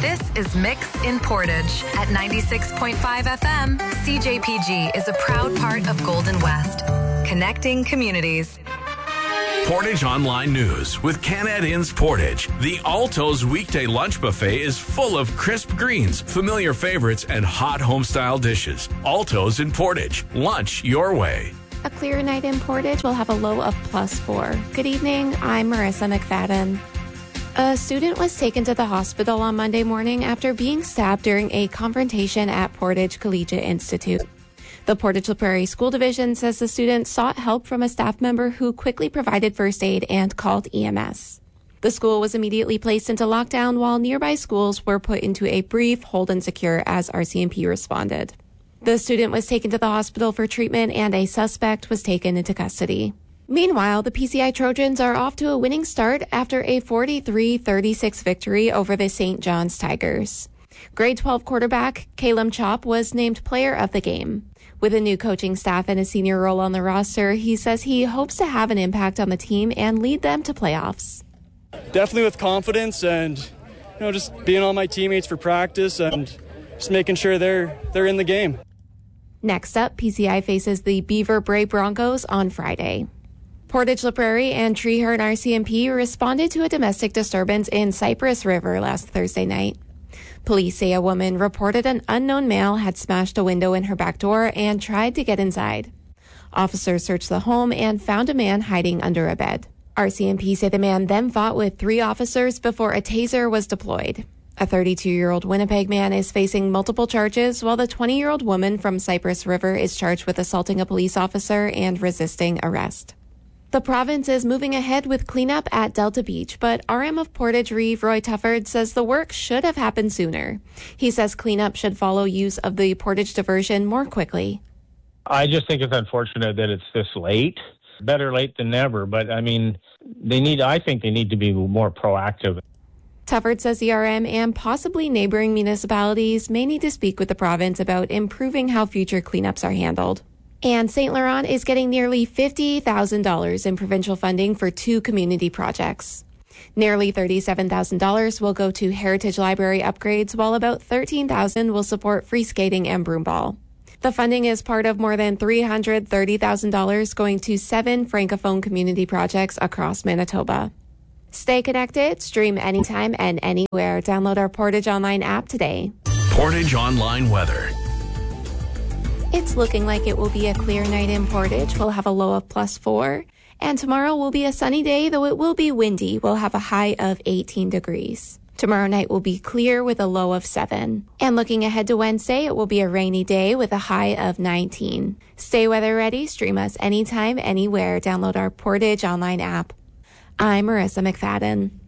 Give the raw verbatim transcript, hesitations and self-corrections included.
This is Mix in Portage at ninety-six point five F M. C J P G is a proud part of Golden West, connecting communities. Portage Online News with Canad Inns Portage. The Alto's weekday lunch buffet is full of crisp greens, familiar favorites, and hot home-style dishes. Alto's in Portage. Lunch your way. A clear night in Portage will have a low of plus four. Good evening, I'm Marissa McFadden. A student was taken to the hospital on Monday morning after being stabbed during a confrontation at Portage Collegiate Institute. The Portage La Prairie School Division says the student sought help from a staff member who quickly provided first aid and called E M S. The school was immediately placed into lockdown while nearby schools were put into a brief hold and secure as R C M P responded. The student was taken to the hospital for treatment and a suspect was taken into custody. Meanwhile, the P C I Trojans are off to a winning start after a forty-three thirty-six victory over the Saint John's Tigers. Grade twelve quarterback Caleb Chop was named player of the game. With a new coaching staff and a senior role on the roster, he says he hopes to have an impact on the team and lead them to playoffs. Definitely with confidence and, you know, just being on my teammates for practice and just making sure they're they're in the game. Next up, P C I faces the Beaver Bray Broncos on Friday. Portage La Prairie and Treeherne R C M P responded to a domestic disturbance in Cypress River last Thursday night. Police say a woman reported an unknown male had smashed a window in her back door and tried to get inside. Officers searched the home and found a man hiding under a bed. R C M P say the man then fought with three officers before a taser was deployed. A thirty-two-year-old Winnipeg man is facing multiple charges, while the twenty-year-old woman from Cypress River is charged with assaulting a police officer and resisting arrest. The province is moving ahead with cleanup at Delta Beach, but R M of Portage Reeve, Roy Tufford, says the work should have happened sooner. He says cleanup should follow use of the Portage diversion more quickly. I just think it's unfortunate that it's this late. Better late than never, but I mean, they need. I think they need to be more proactive. Tufford says the R M and possibly neighboring municipalities may need to speak with the province about improving how future cleanups are handled. And Saint Laurent is getting nearly fifty thousand dollars in provincial funding for two community projects. Nearly thirty-seven thousand dollars will go to Heritage Library upgrades, while about thirteen thousand dollars will support free skating and broomball. The funding is part of more than three hundred thirty thousand dollars going to seven Francophone community projects across Manitoba. Stay connected, stream anytime and anywhere. Download our Portage Online app today. Portage Online weather. It's looking like it will be a clear night in Portage. We'll have a low of plus four. And tomorrow will be a sunny day, though it will be windy. We'll have a high of eighteen degrees. Tomorrow night will be clear with a low of seven. And looking ahead to Wednesday, it will be a rainy day with a high of nineteen. Stay weather ready. Stream us anytime, anywhere. Download our Portage Online app. I'm Marissa McFadden.